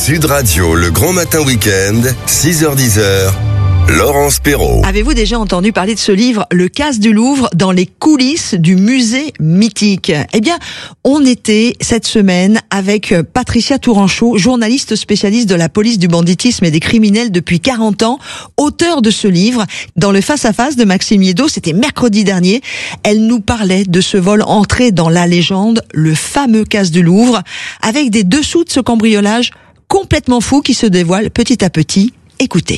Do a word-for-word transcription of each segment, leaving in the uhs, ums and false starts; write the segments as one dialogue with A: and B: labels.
A: Sud Radio, le grand matin week-end, six heures dix, Laurence Perrault.
B: Avez-vous déjà entendu parler de ce livre, Le Casse du Louvre, dans les coulisses du musée mythique? Eh bien, on était cette semaine avec Patricia Touranchot, journaliste spécialiste de la police du banditisme et des criminels depuis quarante ans, auteure de ce livre. Dans le face-à-face de Maxime Yeddo, c'était mercredi dernier, elle nous parlait de ce vol entré dans la légende, le fameux Casse du Louvre, avec des dessous de ce cambriolage complètement fou qui se dévoilent petit à petit. Écoutez.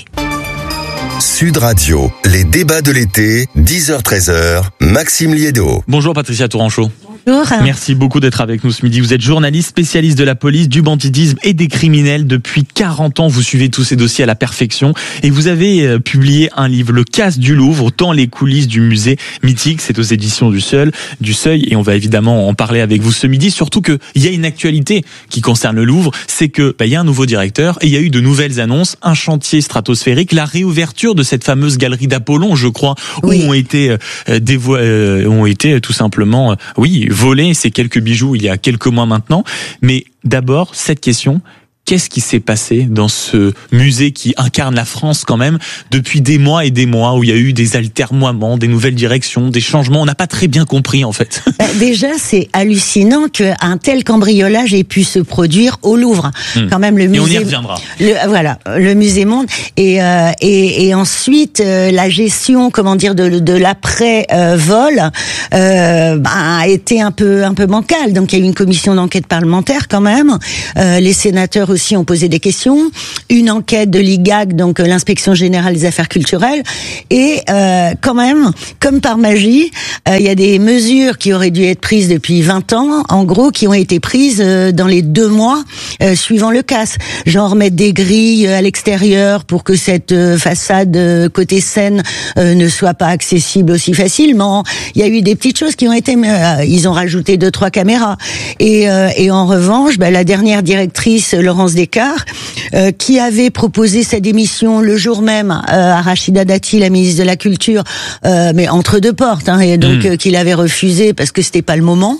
A: Sud Radio, les débats de l'été, dix heures treize, Maxime Yeddo.
C: Bonjour Patricia Touranchot.
D: Bonjour.
C: Merci beaucoup d'être avec nous ce midi. Vous êtes journaliste spécialiste de la police, du banditisme et des criminels. Depuis quarante ans, vous suivez tous ces dossiers à la perfection. Et vous avez euh, publié un livre, Le Casse du Louvre, dans les coulisses du musée mythique. C'est aux éditions du Seuil, du Seuil. Et on va évidemment en parler avec vous ce midi. Surtout qu'il y a une actualité qui concerne le Louvre. C'est que bah, y a un nouveau directeur et il y a eu de nouvelles annonces. Un chantier stratosphérique, la réouverture de cette fameuse galerie d'Apollon, je crois, oui. où ont été, euh, dévo- euh, ont été tout simplement, euh, oui, volés ces quelques bijoux il y a quelques mois maintenant. Mais d'abord, cette question, qu'est-ce qui s'est passé dans ce musée qui incarne la France quand même depuis des mois et des mois, où il y a eu des altermoiements, des nouvelles directions, des changements? On n'a pas très bien compris en fait.
D: Bah, déjà, c'est hallucinant qu'un tel cambriolage ait pu se produire au Louvre. Mmh. Quand même, le musée.
C: Et on y reviendra.
D: Le, voilà, le musée Monde. Et, euh, et, et ensuite, euh, la gestion, comment dire, de, de l'après-vol euh, bah, a été un peu, un peu bancale. Donc, il y a eu une commission d'enquête parlementaire quand même. Euh, les sénateurs aussi ont posé des questions, une enquête de l'I G A C, donc l'inspection générale des affaires culturelles, et euh, quand même, comme par magie, euh, il y a des mesures qui auraient dû être prises depuis vingt ans, en gros, qui ont été prises euh, dans les deux mois euh, suivant le casse. Genre mettre des grilles à l'extérieur pour que cette euh, façade euh, côté Seine euh, ne soit pas accessible aussi facilement. Il y a eu des petites choses qui ont été, euh, ils ont rajouté deux trois caméras. Et, euh, et en revanche, bah, la dernière directrice, Laurence Descartes, euh, qui avait proposé sa démission le jour même euh, à Rachida Dati, la ministre de la Culture, euh, mais entre deux portes, hein, et donc mmh. euh, qu'il avait refusé parce que c'était pas le moment.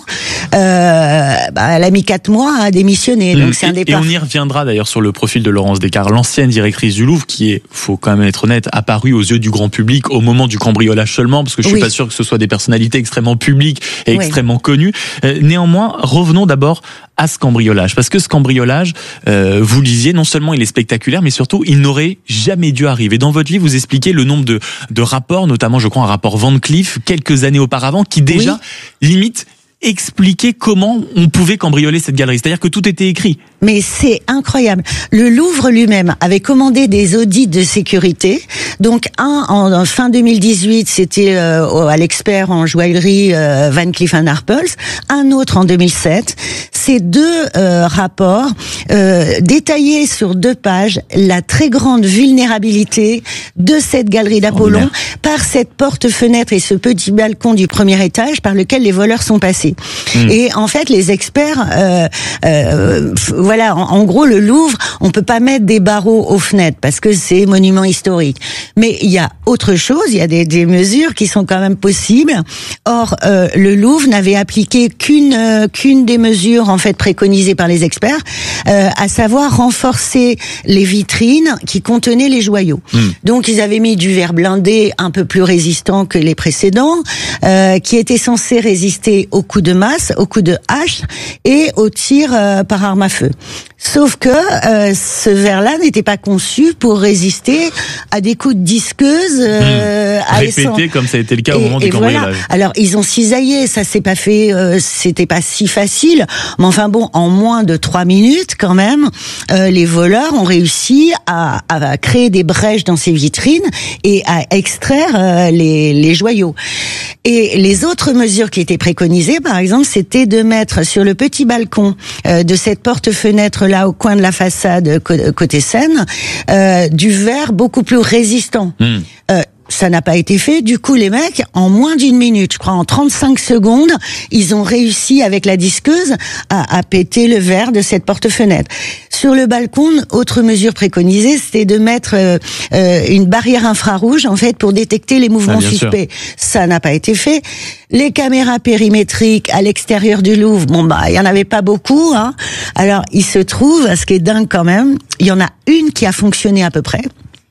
D: Euh, bah, elle a mis quatre mois à démissionner, donc mmh. c'est un départ.
C: Et on y reviendra d'ailleurs sur le profil de Laurence Descartes, l'ancienne directrice du Louvre, qui est, faut quand même être honnête, apparue aux yeux du grand public au moment du cambriolage seulement, parce que je suis oui. pas sûr que ce soit des personnalités extrêmement publiques et oui. extrêmement connues. Euh, néanmoins, revenons d'abord à ce cambriolage, parce que ce cambriolage, euh, vous lisiez, non seulement il est spectaculaire, mais surtout il n'aurait jamais dû arriver. Dans votre livre, vous expliquez le nombre de, de rapports, notamment je crois un rapport Van Cleef, quelques années auparavant, qui déjà oui. limite expliquer comment on pouvait cambrioler cette galerie. C'est-à-dire que tout était écrit.
D: Mais c'est incroyable. Le Louvre lui-même avait commandé des audits de sécurité. Donc un en, en fin deux mille dix-huit, c'était euh, à l'expert en joaillerie euh, Van Cleef and Arpels. Un autre en deux mille sept. Ces deux euh, rapports euh, détaillaient sur deux pages la très grande vulnérabilité de cette galerie d'Apollon oh, par cette porte-fenêtre et ce petit balcon du premier étage par lequel les voleurs sont passés. Mmh. Et en fait, les experts, euh, euh, voilà, en, en gros, le Louvre, on peut pas mettre des barreaux aux fenêtres parce que c'est monument historique. Mais il y a autre chose, il y a des, des mesures qui sont quand même possibles. Or, euh, le Louvre n'avait appliqué qu'une euh, qu'une des mesures en fait préconisées par les experts, euh, à savoir renforcer les vitrines qui contenaient les joyaux. Mmh. Donc, ils avaient mis du verre blindé un peu plus résistant que les précédents, euh, qui était censé résister aux coups de masse, aux coups de hache et aux tirs euh, par arme à feu. Sauf que euh, ce verre-là n'était pas conçu pour résister à des coups de disqueuse euh,
C: mmh.
D: à
C: répété
D: essence.
C: Comme ça a été le cas au
D: et,
C: moment du cambriolage. Voilà.
D: Alors ils ont cisaillé, ça s'est pas fait, euh, c'était pas si facile, mais enfin bon, en moins de trois minutes quand même, euh, les voleurs ont réussi à, à créer des brèches dans ces vitrines et à extraire euh, les, les joyaux. Et les autres mesures qui étaient préconisées, par exemple, c'était de mettre sur le petit balcon euh, de cette porte-fenêtre là au coin de la façade côté Seine euh, du verre beaucoup plus résistant. Mmh. Euh, ça n'a pas été fait. Du coup, les mecs, en moins d'une minute, je crois, en trente-cinq secondes, ils ont réussi avec la disqueuse à, à péter le verre de cette porte-fenêtre. Sur le balcon, autre mesure préconisée, c'était de mettre euh, euh, une barrière infrarouge en fait pour détecter les mouvements ah, suspects. Sûr. Ça n'a pas été fait. Les caméras périmétriques à l'extérieur du Louvre, bon bah il y en avait pas beaucoup. Hein. Alors il se trouve, ce qui est dingue quand même, il y en a une qui a fonctionné à peu près.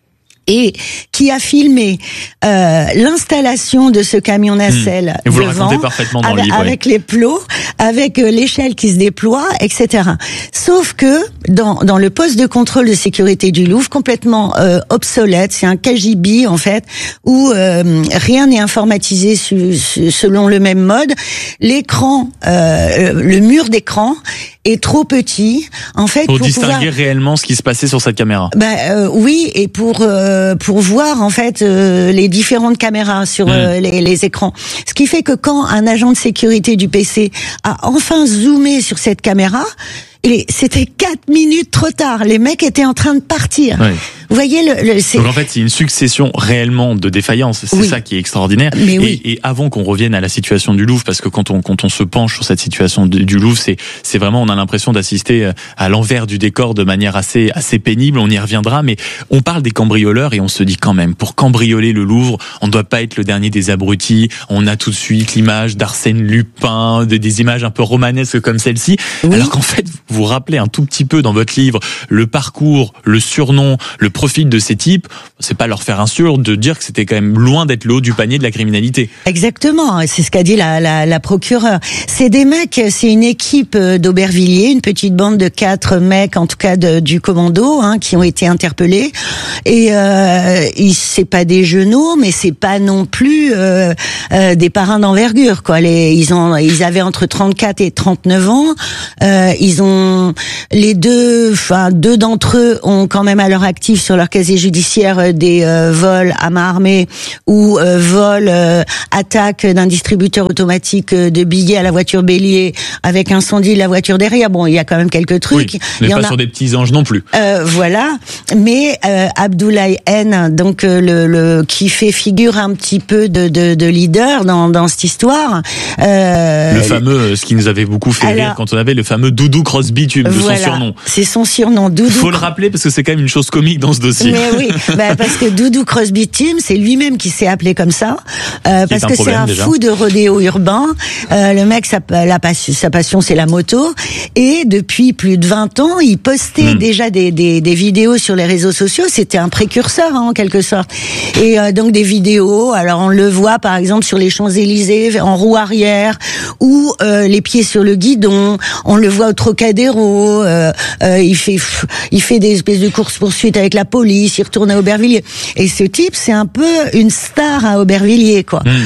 D: Et qui a filmé euh, l'installation de ce camion nacelle
C: mmh. Et vous
D: devant,
C: le racontez parfaitement dans
D: avec,
C: le livre,
D: avec
C: oui.
D: les plots, avec euh, l'échelle qui se déploie, et cetera. Sauf que dans dans le poste de contrôle de sécurité du Louvre, complètement euh, obsolète, c'est un K G B en fait, où euh, rien n'est informatisé su, su, selon le même mode. L'écran, euh, le mur d'écran est trop petit, en fait,
C: pour,
D: pour
C: distinguer
D: pouvoir...
C: réellement ce qui se passait sur cette caméra.
D: Ben euh, oui, et pour euh, pour voir en fait euh, les différentes caméras sur euh, mmh. les, les écrans. Ce qui fait que quand un agent de sécurité du P C a enfin zoomé sur cette caméra, et c'était quatre minutes trop tard. Les mecs étaient en train de partir. Oui. Vous voyez le, le c'est...
C: Donc en fait, c'est une succession réellement de défaillances. C'est oui. ça qui est extraordinaire.
D: Mais oui.
C: et, et avant qu'on revienne à la situation du Louvre, parce que quand on quand on se penche sur cette situation de, du Louvre, c'est c'est vraiment on a l'impression d'assister à l'envers du décor de manière assez assez pénible. On y reviendra, mais on parle des cambrioleurs et on se dit quand même, pour cambrioler le Louvre, on ne doit pas être le dernier des abrutis. On a tout de suite l'image d'Arsène Lupin, des, des images un peu romanesques comme celle-ci, oui. alors qu'en fait, vous vous rappelez un tout petit peu dans votre livre le parcours, le surnom, le profil de ces types, c'est pas leur faire insulte de dire que c'était quand même loin d'être le haut du panier de la criminalité.
D: Exactement, c'est ce qu'a dit la, la, la procureure. C'est des mecs, c'est une équipe d'Aubervilliers, une petite bande de quatre mecs, en tout cas de, du commando, hein, qui ont été interpellés. Et euh, c'est pas des genoux, mais c'est pas non plus euh, euh, des parrains d'envergure, quoi. Les, ils ont, ils avaient entre trente-quatre et trente-neuf ans. Euh, ils ont les deux, enfin deux d'entre eux ont quand même à leur actif sur leur casier judiciaire des euh, vols à main armée ou euh, vols, euh, attaque d'un distributeur automatique de billets à la voiture bélier avec incendie de la voiture derrière. Bon, il y a quand même quelques trucs.
C: Oui, mais pas a... sur des petits anges non plus.
D: Euh, voilà. Mais euh, Abdoulaye N, donc euh, le, le qui fait figure un petit peu de, de, de leader dans, dans cette histoire.
C: Euh, le fameux, ce qui nous avait beaucoup fait alors, rire quand on avait le fameux Doudou Crosby-Tube de voilà, son surnom.
D: C'est son surnom, Doudou.
C: Faut le rappeler parce que c'est quand même une chose comique dans ce dossier.
D: Mais oui, bah parce que Doudou Crosby-Tube, c'est lui-même qui s'est appelé comme ça, euh, parce que c'est un déjà. fou de rodéo urbain. Euh, le mec, sa, la, sa passion, c'est la moto, et depuis plus de vingt ans, il postait mmh. déjà des, des, des vidéos sur les réseaux sociaux. C'était un précurseur, hein, en quelque sorte. Et euh, donc des vidéos. Alors on le voit par exemple sur les Champs-Élysées en roue arrière, ou euh, les pieds sur le guidon. On le voit au Trocadéro. Euh, euh, il fait, il fait des espèces de courses poursuites avec la police. Il retourne à Aubervilliers. Et ce type, c'est un peu une star à Aubervilliers, quoi. Mmh.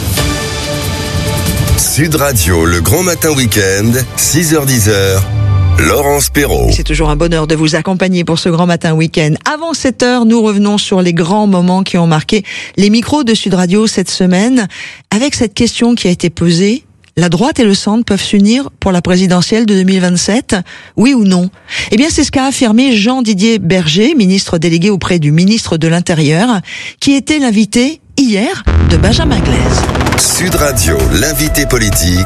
A: Sud Radio, le grand matin week-end, six heures dix. Laurence Perrault.
B: C'est toujours un bonheur de vous accompagner pour ce grand matin week-end. Avant sept heures, nous revenons sur les grands moments qui ont marqué les micros de Sud Radio cette semaine, avec cette question qui a été posée. La droite et le centre peuvent s'unir pour la présidentielle de deux mille vingt-sept, oui ou non? Eh bien, c'est ce qu'a affirmé Jean-Didier Berger, ministre délégué auprès du ministre de l'Intérieur, qui était l'invité hier de Benjamin Glaise.
A: Sud Radio, l'invité politique,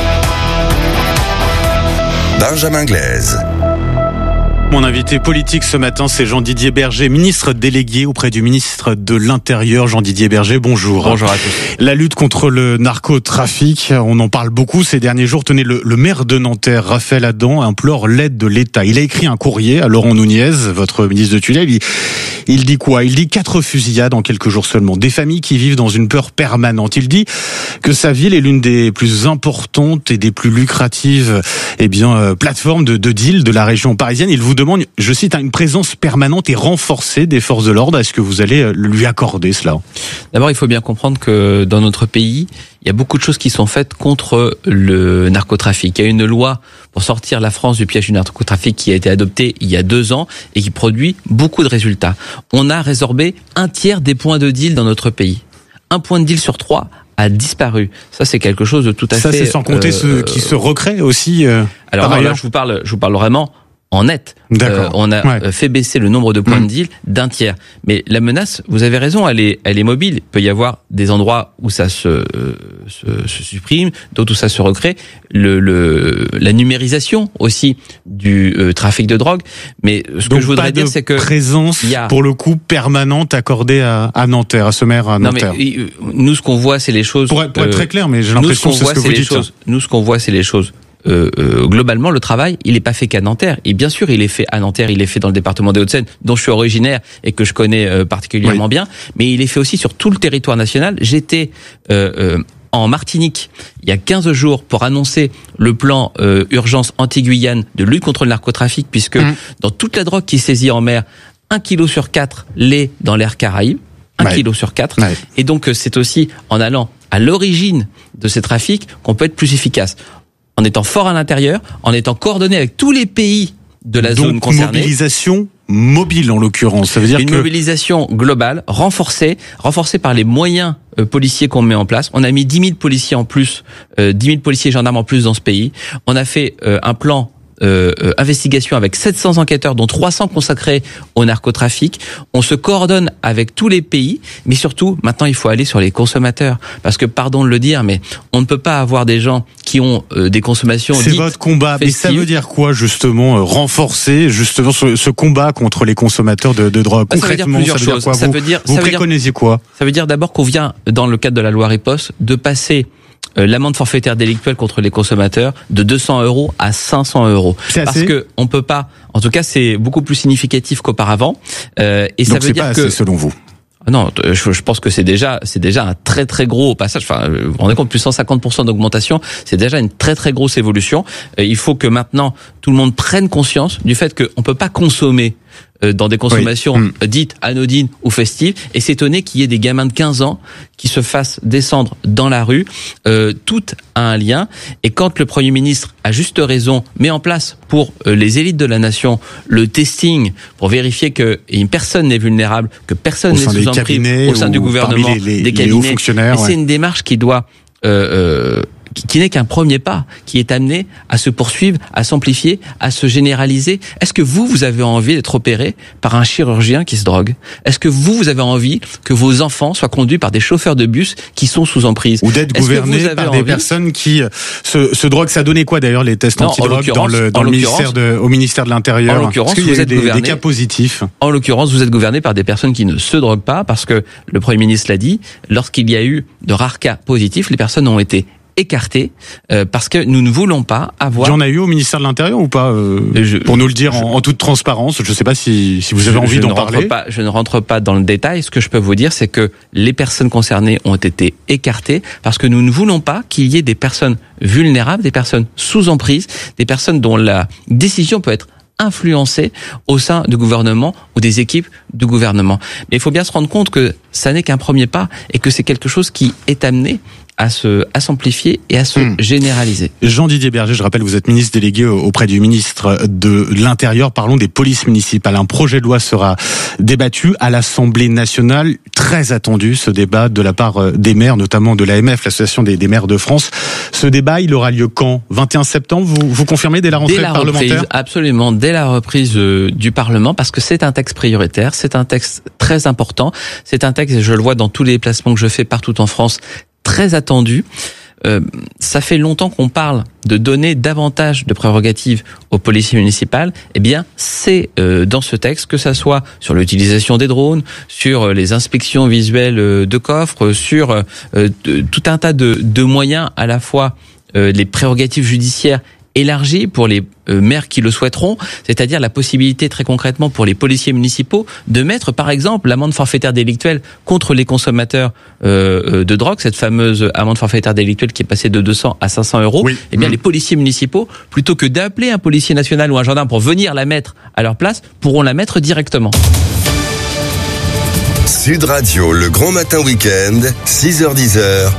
A: Benjamin Glaise.
E: Mon invité politique ce matin, c'est Jean-Didier Berger, ministre délégué auprès du ministre de l'Intérieur. Jean-Didier Berger, bonjour.
C: Bonjour à tous.
E: La lutte contre le narcotrafic, on en parle beaucoup ces derniers jours. Tenez, le, le maire de Nanterre, Raphaël Adam, implore l'aide de l'État. Il a écrit un courrier à Laurent Nunez, votre ministre de tutelle. Il, il dit quoi? Il dit quatre fusillades en quelques jours seulement. Des familles qui vivent dans une peur permanente. Il dit que sa ville est l'une des plus importantes et des plus lucratives, eh bien, euh, plateformes de, de deal de la région parisienne. Il vous demande, je cite, une présence permanente et renforcée des forces de l'ordre. Est-ce que vous allez lui accorder cela?
F: D'abord, il faut bien comprendre que dans notre pays, il y a beaucoup de choses qui sont faites contre le narcotrafic. Il y a une loi pour sortir la France du piège du narcotrafic qui a été adoptée il y a deux ans et qui produit beaucoup de résultats. On a résorbé un tiers des points de deal dans notre pays. Un point de deal sur trois a disparu. Ça, c'est quelque chose de tout à
E: Ça,
F: fait...
E: Ça, c'est sans compter euh, ceux qui se recréent aussi. Euh,
F: alors, non, là, je vous parle, je vous parle vraiment en net.
E: D'accord.
F: Euh, on a
E: Ouais.
F: fait baisser le nombre de points
E: Mmh.
F: de deal d'un tiers. Mais la menace, vous avez raison, elle est, elle est mobile. Il peut y avoir des endroits où ça se, euh, se, se supprime, d'autres où ça se recrée. Le, le, la numérisation aussi du euh, trafic de drogue. Mais ce
E: Donc
F: que je voudrais
E: pas
F: dire,
E: de
F: c'est que
E: présence
F: il y a-
E: pour le coup permanente accordée à, à Nanterre, à ce maire à
F: non, mais
E: Nanterre.
F: euh, nous, ce qu'on voit, c'est les choses.
E: Pour être, pour être
F: euh,
E: très clair, mais j'ai
F: nous, ce
E: l'impression
F: qu'on
E: que c'est ce
F: voit,
E: que
F: c'est
E: vous
F: les
E: dites.
F: choses. Nous, ce qu'on voit, c'est les choses. Euh, euh, globalement, le travail, il n'est pas fait qu'à Nanterre. Et bien sûr, il est fait à Nanterre, il est fait dans le département des Hauts-de-Seine, dont je suis originaire et que je connais euh, particulièrement
E: Oui.
F: bien. Mais il est fait aussi sur tout le territoire national. J'étais euh, euh, en Martinique il y a quinze jours pour annoncer le plan euh, urgence anti-Guyane de lutte contre le narcotrafic, puisque
E: Mmh.
F: dans toute la drogue qui est saisie en mer, un kilo sur quatre l'est dans l'air Caraïbe. Un
E: Ouais.
F: kilo sur quatre.
E: Ouais.
F: Et donc, euh, c'est aussi en allant à l'origine de ces trafics qu'on peut être plus efficace. En étant fort à l'intérieur, en étant coordonné avec tous les pays de la zone
E: Donc
F: concernée.
E: mobilisation mobile en l'occurrence. Ça veut dire
F: Une
E: que
F: mobilisation globale, renforcée, renforcée par les moyens euh, policiers qu'on met en place. On a mis dix mille policiers en plus, euh, dix mille policiers et gendarmes en plus dans ce pays. On a fait euh, un plan Euh, euh, investigation avec sept cents enquêteurs, dont trois cents consacrés au narcotrafic. On se coordonne avec tous les pays, mais surtout, maintenant, il faut aller sur les consommateurs. Parce que, pardon de le dire, mais on ne peut pas avoir des gens qui ont euh, des consommations
E: c'est
F: dites
E: votre combat. Mais ça
F: festives.
E: veut dire quoi justement euh, renforcer justement ce, ce combat contre les consommateurs de, de drogue?
F: Bah, ça veut dire
E: Concrètement,
F: plusieurs
E: ça veut dire
F: choses.
E: quoi?
F: Ça
E: vous
F: veut dire-
E: vous
F: ça veut dire-
E: préconisez quoi?
F: Ça veut dire d'abord qu'on vient, dans le cadre de la loi Riposte, de passer euh, l'amende forfaitaire délictuelle contre les consommateurs de deux cents euros à cinq cents euros.
E: C'est
F: Parce
E: assez
F: que on peut pas, en tout cas, c'est beaucoup plus significatif qu'auparavant. Euh, et ça
E: Donc
F: veut
E: c'est
F: dire
E: pas
F: que
E: assez selon vous.
F: non, je, je pense que c'est déjà, c'est déjà un très très gros passage. Enfin, vous vous rendez compte, plus cent cinquante pour cent d'augmentation, c'est déjà une très très grosse évolution. Euh, il faut que maintenant tout le monde prenne conscience du fait qu'on peut pas consommer euh, dans des consommations
E: Oui. Mmh.
F: dites anodines ou festives et s'étonner qu'il y ait des gamins de quinze ans qui se fassent descendre dans la rue. Euh, tout a un lien. Et quand le Premier ministre, à juste raison, met en place pour euh, les élites de la nation le testing pour vérifier que une personne n'est vulnérable, que personne
E: Au
F: n'est
E: sein des
F: sous emprise
E: cabinets
F: au sein du
E: ou
F: gouvernement,
E: parmi les- les-
F: des
E: les hauts
F: cabinets.
E: fonctionnaires,
F: Et
E: ouais.
F: c'est une démarche qui doit euh, euh, qui, qui n'est qu'un premier pas, qui est amené à se poursuivre, à s'amplifier, à se généraliser. Est-ce que vous, vous avez envie d'être opéré par un chirurgien qui se drogue? Est-ce que vous, vous avez envie que vos enfants soient conduits par des chauffeurs de bus qui sont sous emprise?
E: Ou d'être
F: Est-ce que vous
E: gouverné
F: avez
E: par des
F: envie-
E: personnes qui euh, se, se droguent. Ça donnait quoi d'ailleurs les tests
F: Non, en
E: antidrogue dans
F: l'occurrence-
E: le, dans
F: en
E: le
F: l'occurrence-
E: ministère de, au ministère de l'Intérieur?
F: en l'occurrence,
E: Est-ce qu'il y a
F: vous
E: eu
F: êtes
E: des, des
F: gouverné-
E: cas positifs?
F: En l'occurrence, vous êtes gouverné par des personnes qui ne se droguent pas parce que le Premier ministre l'a dit, lorsqu'il y a eu de rares cas positifs, les personnes ont été écartées euh, parce que nous ne voulons pas
E: Il
F: avoir...
E: y en a eu au ministère de l'Intérieur ou pas euh,
F: Je-
E: Pour nous le dire en, en toute transparence, je ne sais pas si, si vous avez
F: Je-
E: envie
F: je
E: d'en
F: ne rentre
E: parler.
F: pas- je ne rentre pas dans le détail. Ce que je peux vous dire, c'est que les personnes concernées ont été écartées parce que nous ne voulons pas qu'il y ait des personnes vulnérables, des personnes sous emprise, des personnes dont la décision peut être influencée au sein du gouvernement ou des équipes du gouvernement. Mais il faut bien se rendre compte que ça n'est qu'un premier pas et que c'est quelque chose qui est amené à se à s'amplifier et à se
E: Hmm.
F: généraliser.
E: Jean-Didier Berger, je rappelle, vous êtes ministre délégué auprès du ministre de l'Intérieur. Parlons des polices municipales. Un projet de loi sera débattu à l'Assemblée nationale. Très attendu, ce débat de la part des maires, notamment de l'A M F, l'Association des, des maires de France. Ce débat, il aura lieu quand? vingt et un septembre, vous, vous confirmez, dès la rentrée
F: Dès la
E: parlementaire?
F: reprise, absolument, dès la reprise euh, du Parlement, parce que c'est un texte prioritaire, c'est un texte très important, c'est un texte, et je le vois dans tous les placements que je fais partout en France, très attendu. Euh, ça fait longtemps qu'on parle de donner davantage de prérogatives aux policiers municipales. Eh bien, c'est euh, dans ce texte, que ça soit sur l'utilisation des drones, sur euh, les inspections visuelles euh, de coffres, sur euh, de, tout un tas de, de moyens, à la fois euh, les prérogatives judiciaires élargie pour les euh, maires qui le souhaiteront, c'est-à-dire la possibilité très concrètement pour les policiers municipaux de mettre par exemple l'amende forfaitaire délictuelle contre les consommateurs euh, de drogue, cette fameuse amende forfaitaire délictuelle qui est passée de deux cents à cinq cents euros.
E: Oui.
F: Eh bien
E: Mmh.
F: les policiers municipaux, plutôt que d'appeler un policier national ou un gendarme pour venir la mettre à leur place, pourront la mettre directement.
A: Sud Radio, le grand matin week-end, six heures dix.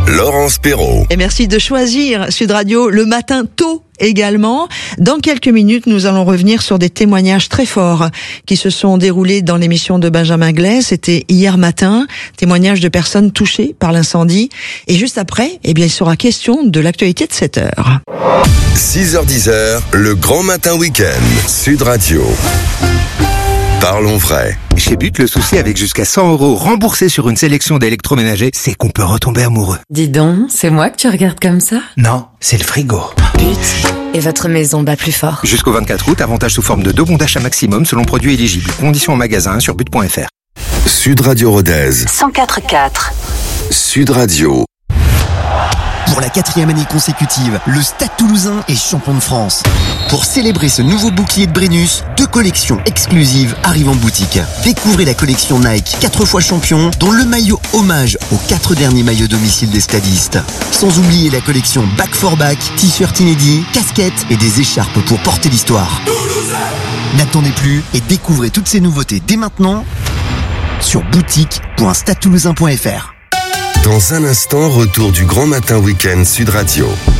A: Laurence Perrault.
B: Et merci de choisir Sud Radio le matin tôt également. Dans quelques minutes, nous allons revenir sur des témoignages très forts qui se sont déroulés dans l'émission de Benjamin Glay. C'était hier matin, témoignages de personnes touchées par l'incendie. Et juste après, eh bien, il sera question de l'actualité de sept heures.
A: six heures dix, le grand matin week-end. Sud Radio. Parlons vrai.
G: Chez But, le souci avec jusqu'à cent euros remboursés sur une sélection d'électroménagers, c'est qu'on peut retomber amoureux.
H: Dis donc, c'est moi que tu regardes comme ça?
G: Non, c'est le frigo.
H: But, et votre maison bat plus fort.
G: Jusqu'au vingt-quatre août, avantage sous forme de deux bons d'achat maximum selon produit éligible. Conditions en magasin sur but point f r.
A: Sud Radio Rodez.
H: cent quatre virgule quatre.
A: Sud Radio.
I: Pour la quatrième année consécutive, le Stade Toulousain est champion de France. Pour célébrer ce nouveau bouclier de Brennus, deux collections exclusives arrivent en boutique. Découvrez la collection Nike quatre fois champion, dont le maillot hommage aux quatre derniers maillots domicile des stadistes. Sans oublier la collection Back for Back, t-shirt inédits, casquettes et des écharpes pour porter l'histoire. N'attendez plus et découvrez toutes ces nouveautés dès maintenant sur boutique point stade toulousain point f r.
A: Dans un instant, retour du grand matin week-end Sud Radio.